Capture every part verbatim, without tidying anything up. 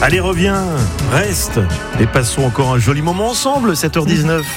Allez, reviens, reste et passons encore un joli moment ensemble, sept heures dix-neuf.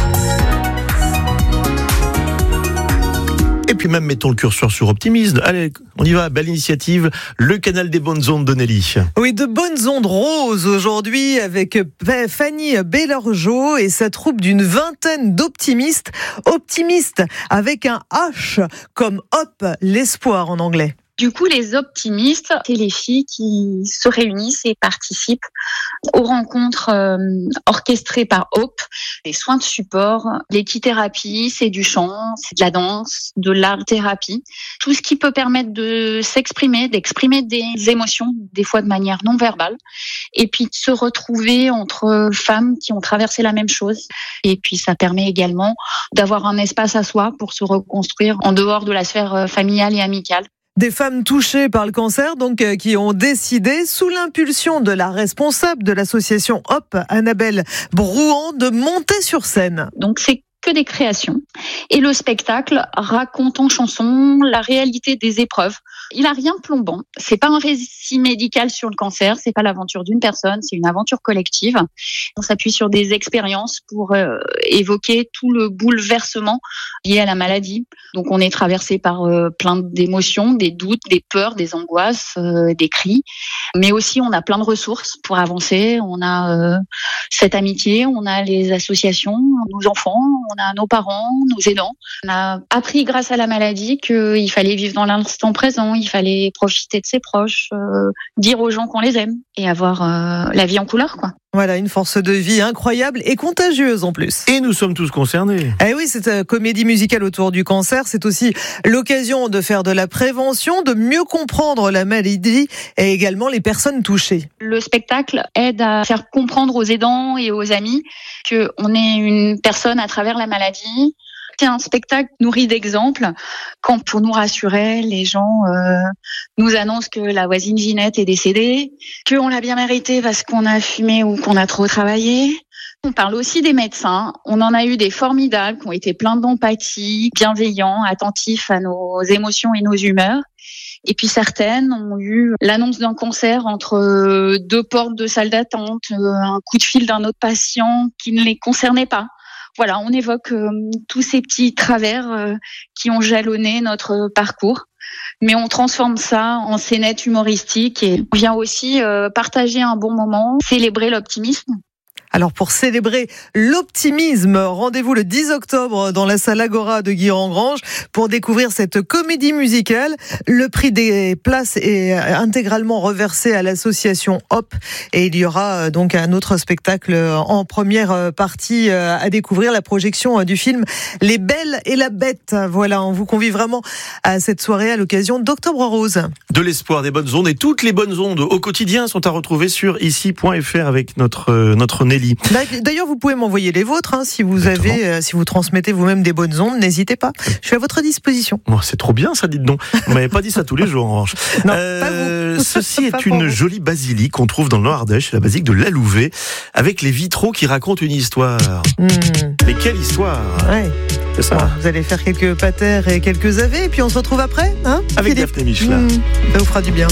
Et puis même mettons le curseur sur optimisme. Allez, on y va, belle initiative, le canal des bonnes ondes de Nelly. Oui, de bonnes ondes roses aujourd'hui avec Fanny Belorgeau et sa troupe d'une vingtaine d'optimistes. Optimistes avec un H comme Hop, l'espoir en anglais. Du coup, les optimistes, c'est les filles qui se réunissent et participent aux rencontres euh, orchestrées par Hope, les soins de support, l'équithérapie, c'est du chant, c'est de la danse, de l'art-thérapie, tout ce qui peut permettre de s'exprimer, d'exprimer des émotions, des fois de manière non verbale, et puis de se retrouver entre femmes qui ont traversé la même chose. Et puis ça permet également d'avoir un espace à soi pour se reconstruire en dehors de la sphère familiale et amicale. Des femmes touchées par le cancer, donc, euh, qui ont décidé, sous l'impulsion de la responsable de l'association Hop, Annabelle Brouan, de monter sur scène. Donc c'est que des créations. Et le spectacle raconte en chanson la réalité des épreuves. Il a rien de plombant. C'est pas un récit médical sur le cancer, c'est pas l'aventure d'une personne, c'est une aventure collective. On s'appuie sur des expériences pour euh, évoquer tout le bouleversement lié à la maladie. Donc on est traversé par euh, plein d'émotions, des doutes, des peurs, des angoisses, euh, des cris. Mais aussi on a plein de ressources pour avancer. On a euh, cette amitié, on a les associations, nos enfants, on a nos parents, nos aidants. On a appris grâce à la maladie qu'il fallait vivre dans l'instant présent, il fallait profiter de ses proches, euh, dire aux gens qu'on les aime et avoir euh, la vie en couleur, quoi. Voilà, une force de vie incroyable et contagieuse en plus. Et nous sommes tous concernés. Eh oui, cette comédie musicale autour du cancer, c'est aussi l'occasion de faire de la prévention, de mieux comprendre la maladie et également les personnes touchées. Le spectacle aide à faire comprendre aux aidants et aux amis qu'on est une personne à travers la maladie. C'est un spectacle nourri d'exemples. Quand, pour nous rassurer, les gens euh, nous annoncent que la voisine Ginette est décédée, qu'on l'a bien mérité parce qu'on a fumé ou qu'on a trop travaillé. On parle aussi des médecins. On en a eu des formidables qui ont été pleins d'empathie, bienveillants, attentifs à nos émotions et nos humeurs. Et puis certaines ont eu l'annonce d'un cancer entre deux portes de salle d'attente, un coup de fil d'un autre patient qui ne les concernait pas. Voilà, on évoque euh, tous ces petits travers euh, qui ont jalonné notre parcours, mais on transforme ça en scénette humoristique et on vient aussi euh, partager un bon moment, célébrer l'optimisme. Alors pour célébrer l'optimisme, rendez-vous le dix octobre dans la salle Agora de Guy-en-Grange pour découvrir cette comédie musicale. Le prix des places est intégralement reversé à l'association Hop et il y aura donc un autre spectacle en première partie à découvrir, la projection du film Les Belles et la Bête. Voilà, on vous convie vraiment à cette soirée à l'occasion d'Octobre Rose. De l'espoir, des bonnes ondes et toutes les bonnes ondes au quotidien sont à retrouver sur ici point f r avec notre, notre Nelly. D'ailleurs, vous pouvez m'envoyer les vôtres, hein, si vous Exactement. avez, euh, si vous transmettez vous-même des bonnes ondes, n'hésitez pas. Je suis à votre disposition. Oh, c'est trop bien, ça, dites donc. Vous m'avez pas dit ça tous les jours, en revanche. Non, euh, pas vous. Ceci Pas est pour une vous. jolie basilique qu'on trouve dans le Nord-Ardèche, la basilique de Lalouvet, avec les vitraux qui racontent une histoire. Mmh. Mais quelle histoire! Ouais. C'est ça. Bon, vous allez faire quelques patères et quelques A V, et puis on se retrouve après, hein, Avec Philippe Daphné Michelin. Mmh. Ça vous fera du bien.